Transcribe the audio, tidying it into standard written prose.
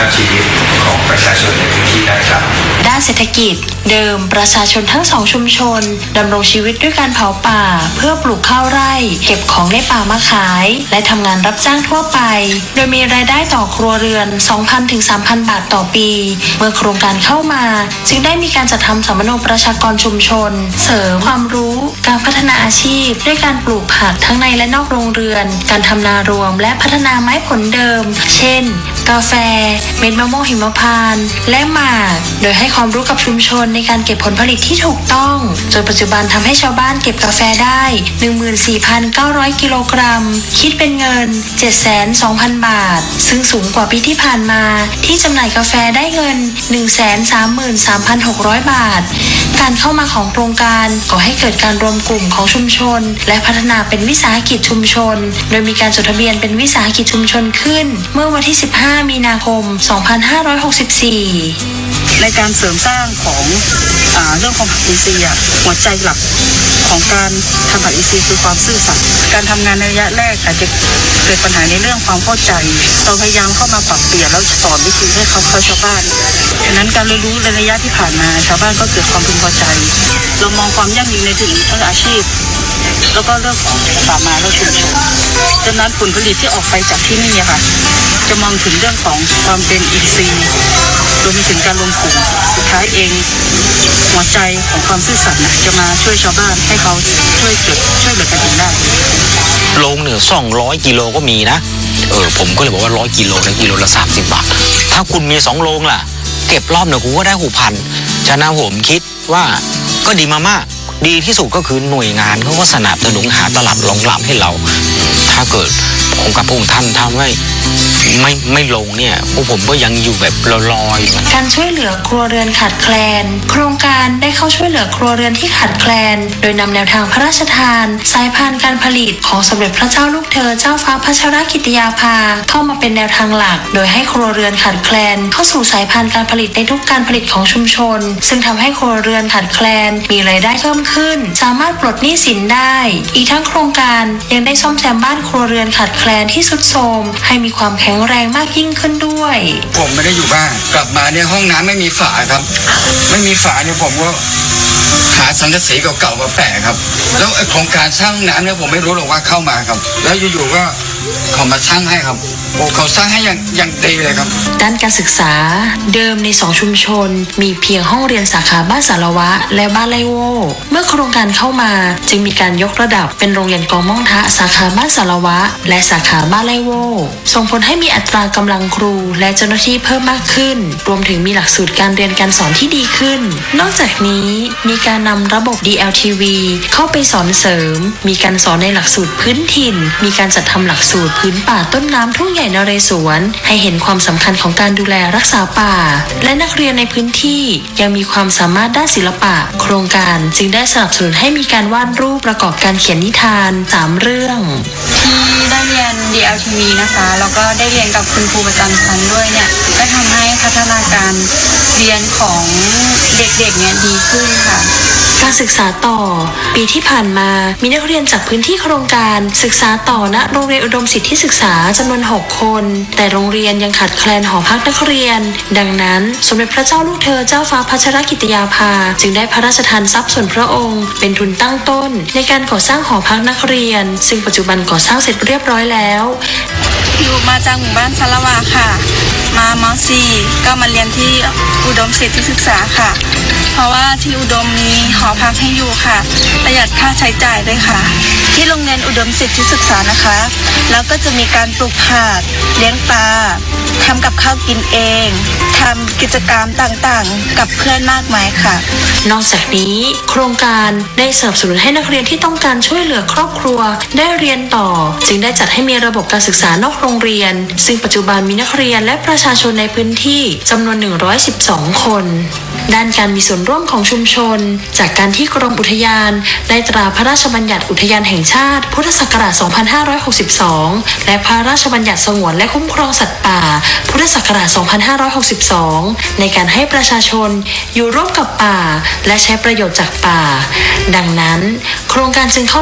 าพชีวิตของประชาชนในพื้นที่ได้ครับด้านเศรษฐกิจเดิมประชาชนทั้งสองชุมชนดำรงชีวิตด้วยการเผาป่าเพื่อปลูกข้าวไร่เก็บของในป่ามาขายและทำงานรับจ้างทั่วไปโดยมีรายได้ต่อครัวเรือน 2,000 ถึง 3,000 บาทต่อปีเมื่อโครงการเข้ามาจึงได้มีการจัดทำสัมมโนประชากรชุมชนเสริมความรู้การพัฒนาอาชีพด้วยการปลูกผักทั้งในและนอกโรงเรือนการทำนารวมและพัฒนาไม้ผลเดิมเช่นกาแฟเม็ดมะม่วงหิมพานต์และหมากโดยให้ความรู้กับชุมชนในการเก็บผลผลิตที่ถูกต้องจนปัจจุบันทำให้ชาวบ้านเก็บกาแฟได้ 14,900 กิโลกรัมคิดเป็นเงิน 720,000 บาทซึ่งสูงกว่าปีที่ผ่านมาที่จำหน่ายกาแฟได้เงิน 133,600 บาทการเข้ามาของโครงการก่อให้เกิดการรวมกลุ่มของชุมชนและพัฒนาเป็นวิสาหกิจชุมชนโดยมีการจดทะเบียนเป็นวิสาหกิจชุมชนขึ้นเมื่อวันที่ 15 มีนาคม 2564 ในการเสริมสร้างของเรื่องของผักอินทรีย์หัวใจหลักของการทำผักอินทรีย์คือความซื่อสัตย์การทำงานในระยะแรกอาจจะเกิดปัญหาในเรื่องความเข้าใจเราพยายามเข้ามาปรับเปลี่ยนแล้วสอนวิธีให้เขาชาวบ้านฉะนั้นการเรียนรู้ในระยะที่ผ่านมาชาวบ้านก็เกิดความพึงพอใจเรามองความยั่งยืนในถึงอาชีพแล้วก็เรื่องของป่าไม้และชุมชนดังนั้นผลผลิตที่ออกไปจากที่นี่ค่ะจะมองถึงเรื่องของความเป็นอินทรีย์รวมไปถึงการรวมกลุ่มสุดท้ายเองหัวใจของความซื่อสัตย์จะมาช่วยชาวบ้านให้เขาช่วยเหลือกันเองได้โลงเนี่ย200 กิโลก็มีนะผมก็เลยบอกว่า100 กิโลนะกิโลละ30 บาทถ้าคุณมี2 โลงล่ะเก็บรอบเนี่ยคุณก็ได้6,000ฉะนั้นผมคิดว่าก็ดีมากดีที่สุดก็คือหน่วยงานเขาก็สนับสนุนหาตลาดรองรับให้เราถ้าเกิดองค์การพระองค์ท่านทำให้ไม่ลงเนี่ยพวกผมก็ยังอยู่แบบลอยๆการช่วยเหลือครัวเรือนขาดแคลนโครงการได้เข้าช่วยเหลือครัวเรือนที่ขาดแคลนโดยนำแนวทางพระราชทานสายพานการผลิตของสมเด็จพระเจ้าลูกเธอเจ้าฟ้าพัชรกิติยาภาเข้ามาเป็นแนวทางหลักโดยให้ครัวเรือนขาดแคลนเข้าสู่สายพานการผลิตในทุกการผลิตของชุมชนซึ่งทำให้ครัวเรือนขาดแคลนมีรายได้เพิ่มขึ้นสามารถปลดหนี้สินได้อีกทั้งโครงการยังได้ซ่อมแซมบ้านครัวเรือนขาดแคลนที่ทรุดโทรมให้มีความแข็งแรงมากยิ่งขึ้นด้วยผมไม่ได้อยู่บ้านกลับมาเนี่ยห้องน้ำไม่มีฝาครับไม่มีฝาเนี่ยผมก็หาสังกะสีเก่าๆมาแปะครับแล้วโครงการสร้างน้ำเนี่ยผมไม่รู้หรอกว่าเข้ามาครับแล้วอยู่ๆก็เขามาสร้างให้ครับโอ้เขาสร้างให้อย่างดีเลยครับด้านการศึกษาเดิมใน2ชุมชนมีเพียงห้องเรียนสาขาบ้านสารวะและบ้านไร่โวเมื่อโครงการเข้ามาจึงมีการยกระดับเป็นโรงเรียนกองม่องทะสาขาบ้านสารวะและสาขาบ้านไร่โวส่งผลให้มีอัตรากำลังครูและเจ้าหน้าที่เพิ่มมากขึ้นรวมถึงมีหลักสูตรการเรียนการสอนที่ดีขึ้นนอกจากนี้มีการนำระบบ DLTV เข้าไปสอนเสริมมีการสอนในหลักสูตรพื้นถิ่นมีการจัดทำหลักสูตรพื้นป่าต้นน้ำทุ่งใหญ่นเรศวรให้เห็นความสำคัญของการดูแลรักษาป่าและนักเรียนในพื้นที่ยังมีความสามารถด้านศิลปะโครงการจึงได้สนับสนุนให้มีการวาดรูปประกอบการเขียนนิทาน3 เรื่องที่ได้เรียน DLTV นะคะแล้วก็ได้เรียนกับคุณครูประจำชั้นด้วยเนี่ยก็ทำให้พัฒนาการเรียนของเด็กๆเนี่ยดีขึ้นค่ะการศึกษาต่อปีที่ผ่านมามีนักเรียนจากพื้นที่โครงการศึกษาต่อณโรงเรียนอุดมสิทธิศึกษาจำนวน6 คนแต่โรงเรียนยังขาดแคลนหอพักนักเรียนดังนั้นสมเด็จพระเจ้าลูกเธอเจ้าฟ้าพัชรกิติยาภาจึงได้พระราชทานทรัพย์ส่วนพระองค์เป็นทุนตั้งต้นในการก่อสร้างหอพักนักเรียนซึ่งปัจจุบันก่อสร้างเสร็จเรียบร้อยแล้วอยู่มาจากหมู่บ้านสารวะค่ะมาม.4 ก็มาเรียนที่อุดมสิทธิศึกษาค่ะเพราะว่าที่อุดมมีหอพักให้อยู่ค่ะประหยัดค่าใช้จ่ายด้วยค่ะที่โรงเรียนอุดมสิทธิศึกษานะคะแล้วก็จะมีการปลูกผักเลี้ยงปลาทำกับข้าวกินเองทำกิจกรรมต่างๆกับเพื่อนมากมายค่ะนอกจากนี้โครงการได้สนับสนุนให้นักเรียนที่ต้องการช่วยเหลือครอบครัวได้เรียนต่อจึงได้จัดให้มีระบบการศึกษานอกโรงเรียนซึ่งปัจจุบันมีนักเรียนและประชาชนในพื้นที่จำนวน112 คนด้านการมีส่วนร่วมของชุมชนจากการที่กรมอุทยานได้ตราพระราชบัญญัติอุทยานแห่งชาติพุทธศักราช 2562 และพระราชบัญญัติสงวนและคุ้มครองสัตว์ป่าพุทธศักราช 2562 ในการให้ประชาชนอยู่ร่วมกับป่าและใช้ประโยชน์จากป่าดังนั้นโครงการจึงเข้า